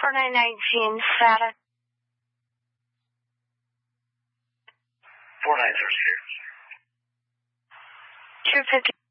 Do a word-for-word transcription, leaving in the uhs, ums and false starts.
four nine nineteen, status. four nine zero zero. two fifty.